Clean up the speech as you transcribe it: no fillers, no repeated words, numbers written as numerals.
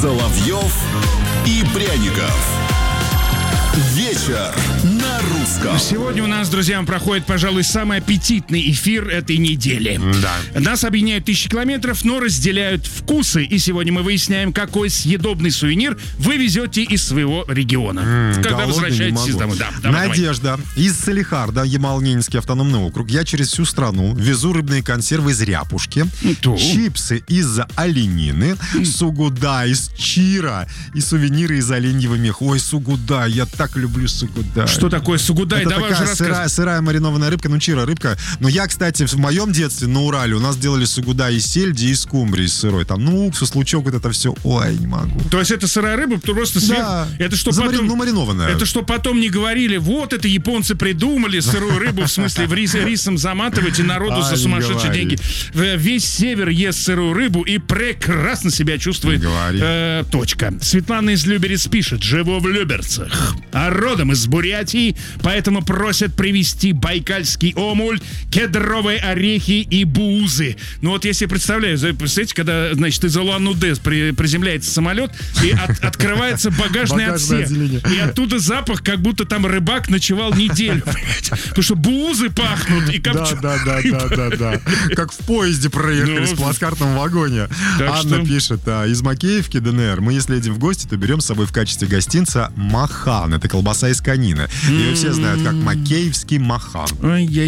Соловьев и Пряников. Вечер на русском. Сегодня у нас, друзья, проходит, пожалуй, самый аппетитный эфир этой недели. Да. Нас объединяют 1000 километров, но разделяют вкусы. И сегодня мы выясняем, какой съедобный сувенир вы везете из своего региона. Когда возвращаетесь из дома. Да, Надежда из Салихарда, Ямал-Ненецкий автономный округ. Я через всю страну везу рыбные консервы из ряпушки, чипсы из оленины, сугуда из чира и сувениры из оленьего меха. Ой, сугудай, я так люблю сугудай. Что такое сугудай? Это Давай такая уже сырая маринованная рыбка, чира рыбка. Но я, кстати, в моем детстве на Урале у нас делали сугудай из сельди и скумбрии сырой. Там, уксус, лучок, вот это все. Ой, не могу. То есть это сырая рыба, просто сверху. Да. Это что потом... маринованная. Это что потом не говорили, вот это японцы придумали сырую рыбу, в смысле рисом заматывать и народу за сумасшедшие деньги. Весь север ест сырую рыбу и прекрасно себя чувствует. Точка. Светлана из Люберец пишет: живу в Люберцах, а родом из Бурятии, поэтому просят привезти байкальский омуль, кедровые орехи и буузы. Ну вот я себе представляю, представляете, когда, значит, из Улан-Удэ приземляется самолет и открывается багажный отсек, и оттуда запах, как будто там рыбак ночевал неделю, потому что буузы пахнут и копченые. Да. Как в поезде проехали в плацкартном вагоне. Анна пишет: из Макеевки, ДНР, мы, если едем в гости, то берем с собой в качестве гостинца махан. Это колбаса из конины. Ее все знают как макеевский махан.